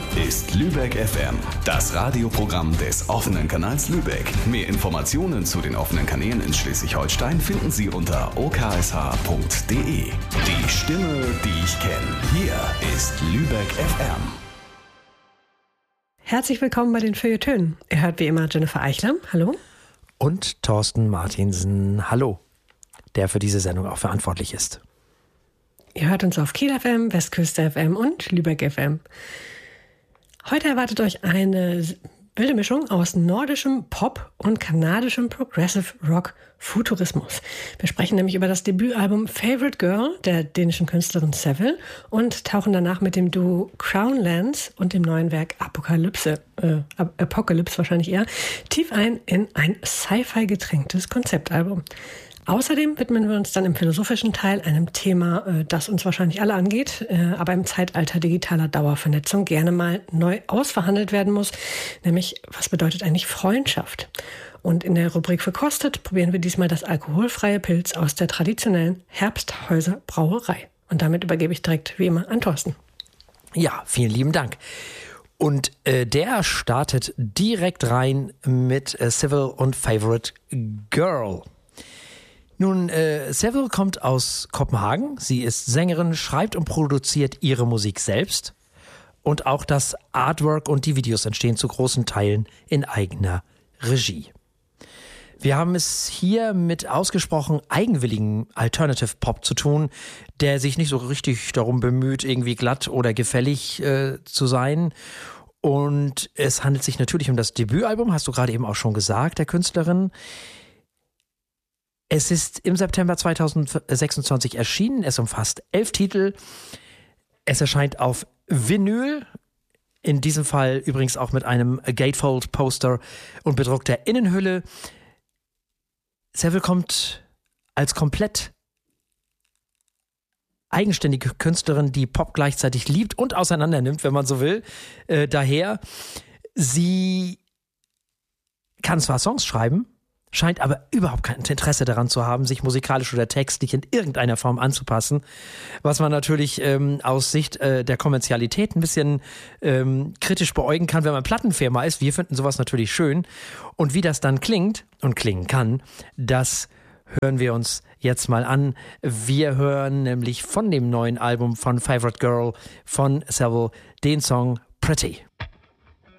ist Lübeck FM, das Radioprogramm des offenen Kanals Lübeck. Mehr Informationen zu den offenen Kanälen in Schleswig-Holstein finden Sie unter oksh.de. Die Stimme, die ich kenne. Hier ist Lübeck FM. Herzlich willkommen bei den Feuilletönen. Ihr hört wie immer Jennifer Eichler. Hallo. Und Thorsten Martinsen. Hallo. Der für diese Sendung auch verantwortlich ist. Ihr hört uns auf Kiel FM, Westküste FM und Lübeck FM. Heute erwartet euch eine wilde Mischung aus nordischem Pop und kanadischem Progressive Rock Futurismus. Wir sprechen nämlich über das Debütalbum Favorite Girl der dänischen Künstlerin Seville und tauchen danach mit dem Duo Crownlands und dem neuen Werk Apokalypse wahrscheinlich eher, tief ein in ein Sci-Fi getränktes Konzeptalbum. Außerdem widmen wir uns dann im philosophischen Teil einem Thema, das uns wahrscheinlich alle angeht, aber im Zeitalter digitaler Dauervernetzung gerne mal neu ausverhandelt werden muss, nämlich was bedeutet eigentlich Freundschaft? Und in der Rubrik Verkostet probieren wir diesmal das alkoholfreie Pilz aus der traditionellen Herbsthäuser Brauerei. Und damit übergebe ich direkt wie immer an Thorsten. Ja, vielen lieben Dank. Und der startet direkt rein mit Seville und Favorite Girl. Nun, Seville kommt aus Kopenhagen. Sie ist Sängerin, schreibt und produziert ihre Musik selbst. Und auch das Artwork und die Videos entstehen zu großen Teilen in eigener Regie. Wir haben es hier mit ausgesprochen eigenwilligen Alternative Pop zu tun, der sich nicht so richtig darum bemüht, irgendwie glatt oder gefällig zu sein. Und es handelt sich natürlich um das Debütalbum, hast du gerade eben auch schon gesagt, der Künstlerin. Es ist im September 2026 erschienen. Es umfasst 11 Titel. Es erscheint auf Vinyl. In diesem Fall übrigens auch mit einem Gatefold-Poster und bedruckter Innenhülle. Seville kommt als komplett eigenständige Künstlerin, die Pop gleichzeitig liebt und auseinandernimmt, wenn man so will, daher. Sie kann zwar Songs schreiben, scheint aber überhaupt kein Interesse daran zu haben, sich musikalisch oder textlich in irgendeiner Form anzupassen, was man natürlich aus Sicht der Kommerzialität ein bisschen kritisch beäugen kann, wenn man Plattenfirma ist. Wir finden sowas natürlich schön. Und wie das dann klingt und klingen kann, das hören wir uns jetzt mal an. Wir hören nämlich von dem neuen Album von Favorite Girl von Seville den Song Pretty.